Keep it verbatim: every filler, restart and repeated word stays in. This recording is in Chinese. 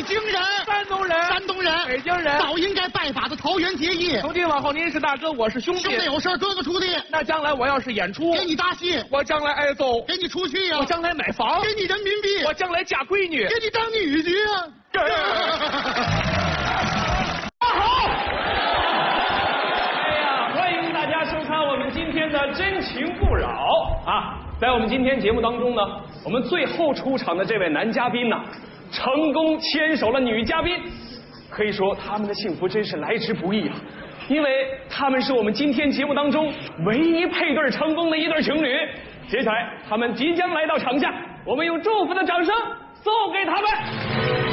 京人、 山东人、 山东人、 北京人， 早应该拜把子桃园结义。 从今往后您是大哥，我是兄弟。 兄弟有事哥哥出力。 那将来我要是演出， 给你搭戏； 我将来挨揍， 给你出去呀； 我将来买房， 给你人民币； 我将来嫁闺女， 给你当女婿呀。 好。哎呀，欢迎大家收看我们今天的《真情不扰》啊！在我们今天节目当中呢，我们最后出场的这位男嘉宾呢，成功牵手了女嘉宾，可以说他们的幸福真是来之不易啊！因为他们是我们今天节目当中唯一配对成功的一对情侣。接下来他们即将来到场下，我们用祝福的掌声送给他们。